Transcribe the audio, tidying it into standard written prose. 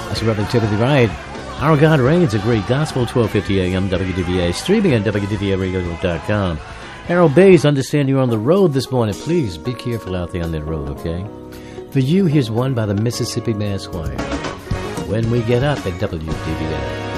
That's Reverend Timothy Wright. Our God Reigns, a great gospel, 1250 AM WDVA, streaming on WDVAradio.com. Harold Bays, understand you're on the road this morning. Please be careful out there on that road, okay? For you, here's one by the Mississippi Mass Choir. When we get up at WDVA.